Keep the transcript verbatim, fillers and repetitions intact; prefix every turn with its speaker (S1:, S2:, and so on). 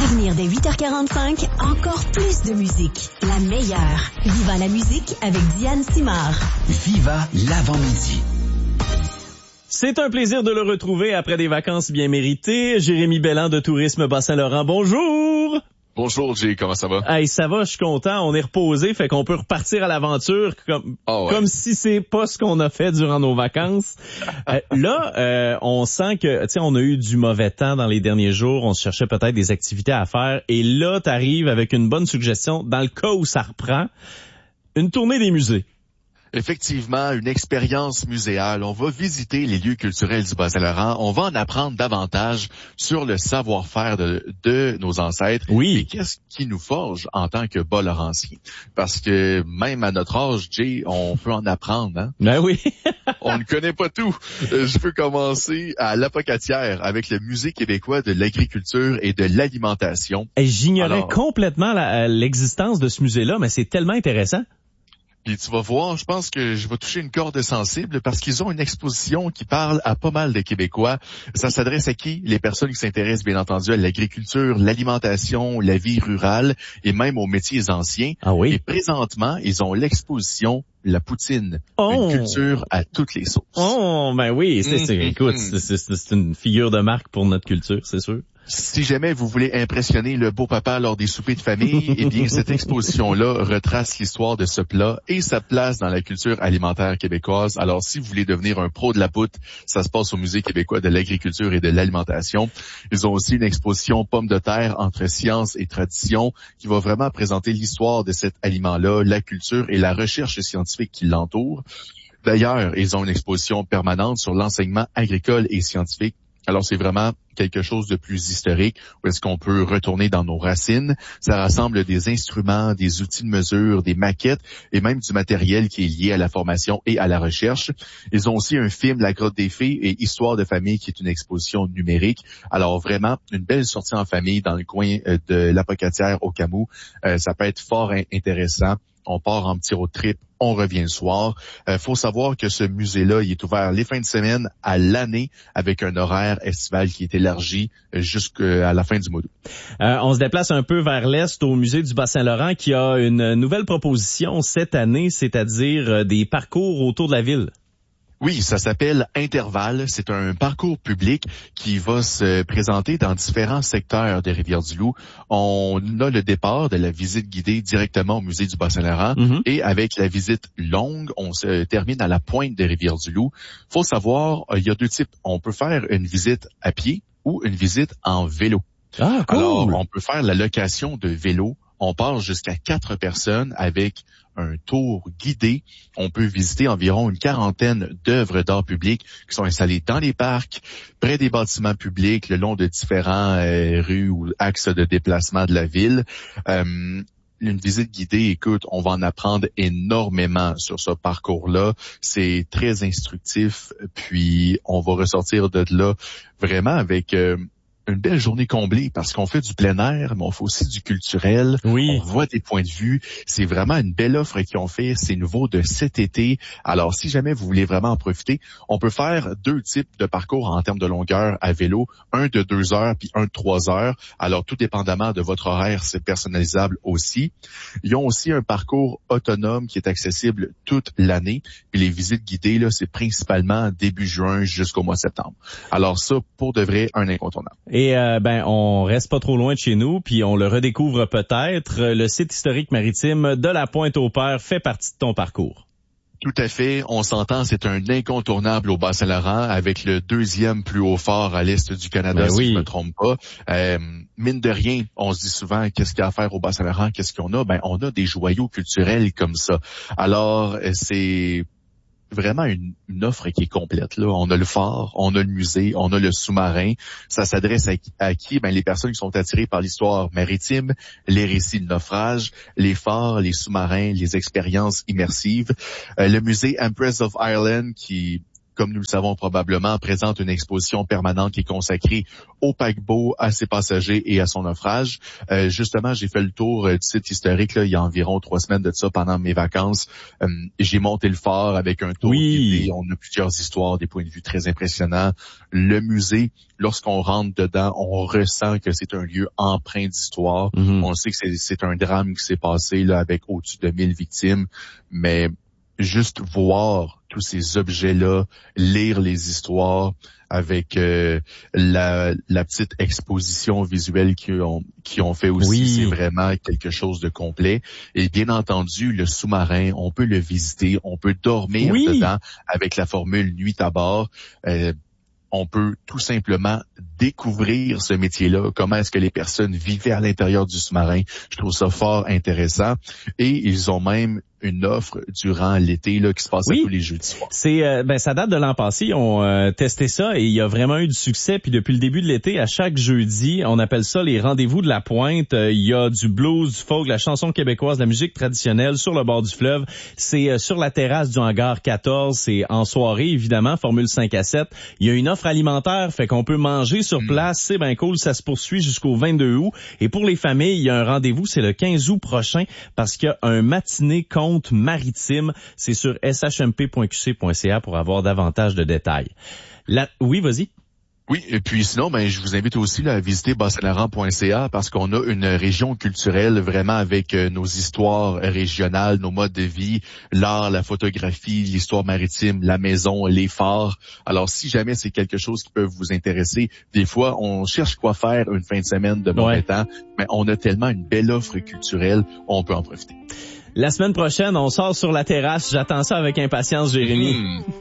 S1: venir dès huit heures quarante-cinq, encore plus de musique. La meilleure. Viva la musique avec Diane Simard.
S2: Viva l'avant-midi.
S3: C'est un plaisir de le retrouver après des vacances bien méritées. Jérémy Belland de Tourisme Bas-Saint-Laurent, bonjour!
S4: Bonjour Jay, comment ça va?
S3: Hey, ça va, je suis content, on est reposé, fait qu'on peut repartir à l'aventure comme
S4: oh ouais.
S3: comme si c'est pas ce qu'on a fait durant nos vacances. euh, là, euh, on sent que, tu sais, on a eu du mauvais temps dans les derniers jours, on se cherchait peut-être des activités à faire, et là, t'arrives avec une bonne suggestion, dans le cas où ça reprend, une tournée des musées.
S4: Effectivement, une expérience muséale. On va visiter les lieux culturels du Bas-Saint-Laurent. On va en apprendre davantage sur le savoir-faire de, de nos ancêtres.
S3: Oui.
S4: Et qu'est-ce qui nous forge en tant que Bas-Laurentiens. Parce que même à notre âge, Jay, on peut en apprendre. Hein?
S3: Ben oui.
S4: On ne connaît pas tout. Je peux commencer à l'Apocatière avec le Musée québécois de l'agriculture et de l'alimentation.
S3: Et j'ignorais
S4: Alors,
S3: complètement la, l'existence de ce musée-là, mais c'est tellement intéressant.
S4: Puis tu vas voir, je pense que je vais toucher une corde sensible parce qu'ils ont une exposition qui parle à pas mal de Québécois. Ça s'adresse à qui? Les personnes qui s'intéressent bien entendu à l'agriculture, l'alimentation, la vie rurale et même aux métiers anciens.
S3: Ah oui?
S4: Et présentement, ils ont l'exposition La Poutine,
S3: oh.
S4: une culture à toutes les sauces.
S3: Oh, ben oui, c'est, c'est,
S4: mmh,
S3: écoute,
S4: mmh.
S3: c'est, c'est, c'est une figure de marque pour notre culture, c'est sûr.
S4: Si jamais vous voulez impressionner le beau papa lors des soupers de famille, eh bien, cette exposition-là retrace l'histoire de ce plat et sa place dans la culture alimentaire québécoise. Alors, si vous voulez devenir un pro de la poutre, ça se passe au Musée québécois de l'agriculture et de l'alimentation. Ils ont aussi une exposition pommes de terre entre science et tradition qui va vraiment présenter l'histoire de cet aliment-là, la culture et la recherche scientifique qui l'entoure. D'ailleurs, ils ont une exposition permanente sur l'enseignement agricole et scientifique. Alors, c'est vraiment quelque chose de plus historique, où est-ce qu'on peut retourner dans nos racines. Ça rassemble des instruments, des outils de mesure, des maquettes et même du matériel qui est lié à la formation et à la recherche. Ils ont aussi un film, La Grotte des Fées et Histoire de famille, qui est une exposition numérique. Alors, vraiment, une belle sortie en famille dans le coin de l'Apocatière au Camus. Euh, ça peut être fort intéressant. On part en petit road trip, on revient le soir. Euh, faut savoir que ce musée-là, il est ouvert les fins de semaine à l'année avec un horaire estival qui est élargi jusqu'à la fin du mois d'août.
S3: Euh, on se déplace un peu vers l'est au musée du Bas-Saint-Laurent qui a une nouvelle proposition cette année, c'est-à-dire des parcours autour de la ville.
S4: Oui, ça s'appelle Intervalle. C'est un parcours public qui va se présenter dans différents secteurs de Rivière-du-Loup. On a le départ de la visite guidée directement au musée du Bas-Saint-Laurent mm-hmm. et avec la visite longue, on se termine à la pointe de Rivière-du-Loup. Faut savoir, il y a deux types. On peut faire une visite à pied ou une visite en vélo.
S3: Ah, cool.
S4: Alors, on peut faire la location de vélo. On part jusqu'à quatre personnes avec un tour guidé. On peut visiter environ une quarantaine d'œuvres d'art public qui sont installées dans les parcs, près des bâtiments publics, le long de différents euh, rues ou axes de déplacement de la ville. Euh, Une visite guidée, écoute, on va en apprendre énormément sur ce parcours-là. C'est très instructif, puis on va ressortir de là vraiment avec euh, une belle journée comblée parce qu'on fait du plein air, mais on fait aussi du culturel.
S3: Oui.
S4: On voit des points de vue. C'est vraiment une belle offre qu'ils ont fait. C'est nouveau de cet été. Alors, si jamais vous voulez vraiment en profiter, on peut faire deux types de parcours en termes de longueur à vélo. Un de deux heures puis un de trois heures. Alors, tout dépendamment de votre horaire, c'est personnalisable aussi. Ils ont aussi un parcours autonome qui est accessible toute l'année. Puis les visites guidées, là, c'est principalement début juin jusqu'au mois de septembre. Alors ça, pour de vrai, un incontournable.
S3: Et euh, ben on reste pas trop loin de chez nous, puis on le redécouvre peut-être. Le site historique maritime de la Pointe-au-Père fait partie de ton parcours.
S4: Tout à fait. On s'entend, c'est un incontournable au Bas-Saint-Laurent avec le deuxième plus haut fort à l'est du Canada, ben si oui. je me trompe pas. Euh, mine de rien, on se dit souvent, qu'est-ce qu'il y a à faire au Bas-Saint-Laurent? Qu'est-ce qu'on a? Ben, on a des joyaux culturels comme ça. Alors, c'est vraiment une, une offre qui est complète. Là, on a le phare, on a le musée, on a le sous-marin. Ça s'adresse à, à qui? Ben les personnes qui sont attirées par l'histoire maritime, les récits de naufrage, les phares, les sous-marins, les expériences immersives. Euh, le musée Empress of Ireland qui comme nous le savons probablement, présente une exposition permanente qui est consacrée au paquebot, à ses passagers et à son naufrage. Euh, justement, j'ai fait le tour euh, du site historique là, il y a environ trois semaines de ça pendant mes vacances. Euh, j'ai monté le phare avec un tour
S3: oui.
S4: guidé. On a plusieurs histoires, des points de vue très impressionnants. Le musée, lorsqu'on rentre dedans, on ressent que c'est un lieu empreint d'histoire. Mm-hmm. On sait que c'est, c'est un drame qui s'est passé là avec au-dessus de mille victimes, mais juste voir tous ces objets-là, lire les histoires avec euh, la, la petite exposition visuelle qu'ils ont, qu'ils ont fait aussi, oui. C'est vraiment quelque chose de complet. Et bien entendu, le sous-marin, on peut le visiter, on peut dormir oui. dedans avec la formule Nuit à bord. Euh, on peut tout simplement découvrir ce métier-là, comment est-ce que les personnes vivaient à l'intérieur du sous-marin. Je trouve ça fort intéressant. Et ils ont même une offre durant l'été là qui se passe oui. à tous les jeudis soirs.
S3: C'est euh, ben ça date de l'an passé, ils ont euh, testé ça et il y a vraiment eu du succès. Puis depuis le début de l'été, à chaque jeudi, on appelle ça les rendez-vous de la pointe. Euh, il y a du blues, du folk, de la chanson québécoise, de la musique traditionnelle sur le bord du fleuve. C'est euh, sur la terrasse du hangar quatorze, c'est en soirée évidemment, formule cinq à sept. Il y a une offre alimentaire, fait qu'on peut manger sur mmh. place, c'est bien cool, ça se poursuit jusqu'au vingt-deux août. Et pour les familles, il y a un rendez-vous, c'est le quinze août prochain parce qu'il y a un matinée conte maritime. C'est sur s h m p point q c point c a pour avoir davantage de détails. La... Oui, vas-y.
S4: Oui, et puis sinon, ben je vous invite aussi là, à visiter bas saint laurent point c a parce qu'on a une région culturelle vraiment avec euh, nos histoires régionales, nos modes de vie, l'art, la photographie, l'histoire maritime, la maison, les phares. Alors, si jamais c'est quelque chose qui peut vous intéresser, des fois, on cherche quoi faire une fin de semaine de mauvais ouais. temps, mais on a tellement une belle offre culturelle, on peut en profiter.
S3: La semaine prochaine, on sort sur la terrasse. J'attends ça avec impatience, Jérémy. Mmh.